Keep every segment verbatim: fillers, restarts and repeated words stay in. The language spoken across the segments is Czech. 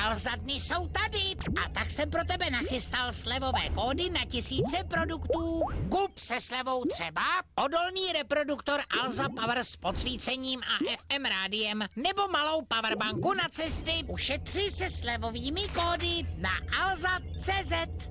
Alza dny jsou tady. A tak jsem pro tebe nachystal slevové kódy na tisíce produktů. Kup se slevou třeba odolný reproduktor Alza Power s podsvícením a F M rádiem nebo malou powerbanku na cesty. Ušetři se slevovými kódy na alza tečka cé zet.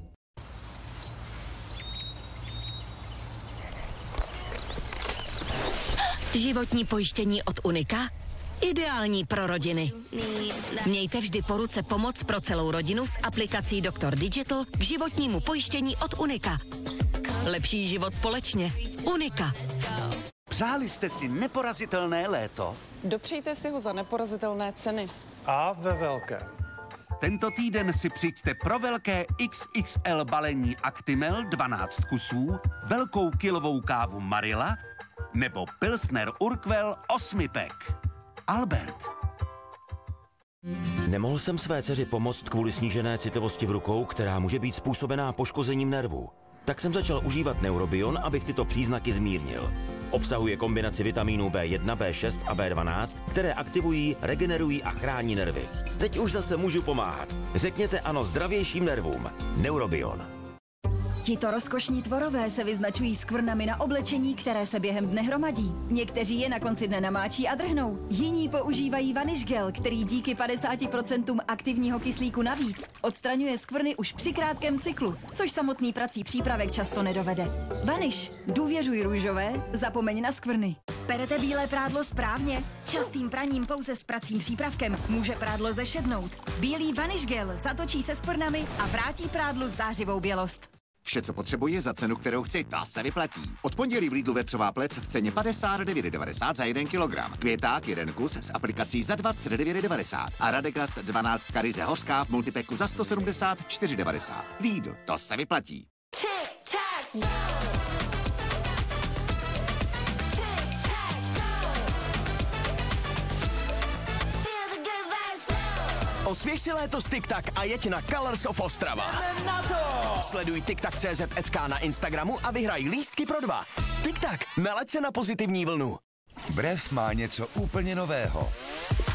Životní pojištění od Unika? Ideální pro rodiny. Mějte vždy po ruce pomoc pro celou rodinu s aplikací Doktor Digital k životnímu pojištění od Unika. Lepší život společně. Unika. Přáli jste si neporazitelné léto? Dopřejte si ho za neporazitelné ceny. A ve velké. Tento týden si přijďte pro velké X X L balení Actimel dvanáct kusů, velkou kilovou kávu Marilla nebo Pilsner Urquell osmi pack. Albert. Nemohl jsem své dceři pomoct kvůli snížené citovosti v rukou, která může být způsobená poškozením nervů. Tak jsem začal užívat Neurobion, abych tyto příznaky zmírnil. Obsahuje kombinaci vitamínů B jedna, B šest a B dvanáct, které aktivují, regenerují a chrání nervy. Teď už zase můžu pomáhat. Řekněte ano zdravějším nervům. Neurobion. Tito rozkošní tvorové se vyznačují skvrnami na oblečení, které se během dne hromadí. Někteří je na konci dne namáčí a drhnou. Jiní používají Vanish Gel, který díky padesáti procentům aktivního kyslíku navíc odstraňuje skvrny už při krátkém cyklu, což samotný prací přípravek často nedovede. Vanish, důvěřuj růžové, zapomeň na skvrny. Perete bílé prádlo správně? Častým praním pouze s pracím přípravkem může prádlo zešednout. Bílý Vanish Gel zatočí se skvrnami a vrátí prádlu zářivou bělost. Vše, co potřebuje za cenu, kterou chci, ta se vyplatí. Od pondělí v Lidlu vepřová plec v ceně padesát devět devadesát za jeden kilogram. Květák jeden kus s aplikací za dvacet devět devadesát. A Radegast dvanáct ryze hořká v multipeku za sto sedmdesát čtyři devadesát. Lidl, to se vyplatí. Osvěž si léto s TikTak a jeď na Colors of Ostrava. Na to! Sleduj TikTak tečka cé zet es ká na Instagramu a vyhraj lístky pro dva. TikTak, nalaď se na pozitivní vlnu. Brev má něco úplně nového.